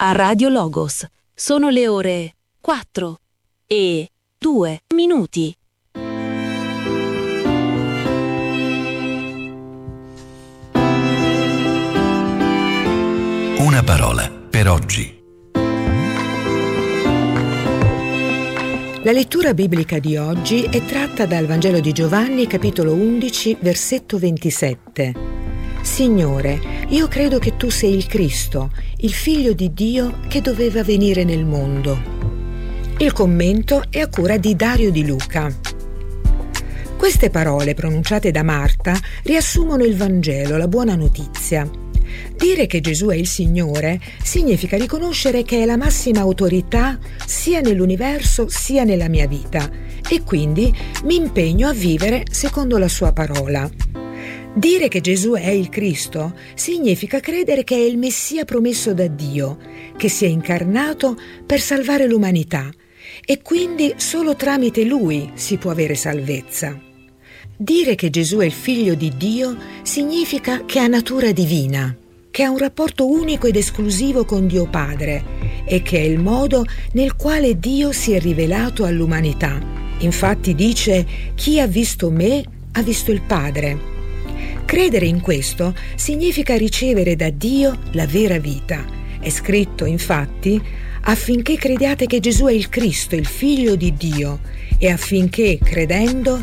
a Radio Logos. Sono le ore 4:02. Una parola per oggi. La lettura biblica di oggi è tratta dal Vangelo di Giovanni, capitolo 11, versetto 27. Signore, io credo che tu sei il Cristo, il Figlio di Dio che doveva venire nel mondo. Il commento è a cura di Dario Di Luca. Queste parole pronunciate da Marta riassumono il Vangelo, la buona notizia. Dire che Gesù è il Signore significa riconoscere che è la massima autorità sia nell'universo sia nella mia vita e quindi mi impegno a vivere secondo la sua parola. Dire che Gesù è il Cristo significa credere che è il Messia promesso da Dio, che si è incarnato per salvare l'umanità e quindi solo tramite Lui si può avere salvezza. Dire che Gesù è il Figlio di Dio significa che ha natura divina, che ha un rapporto unico ed esclusivo con Dio Padre e che è il modo nel quale Dio si è rivelato all'umanità. Infatti dice: chi ha visto me ha visto il Padre. Credere in questo significa ricevere da Dio la vera vita. È scritto infatti affinché crediate che Gesù è il Cristo, il Figlio di Dio, e affinché, credendo,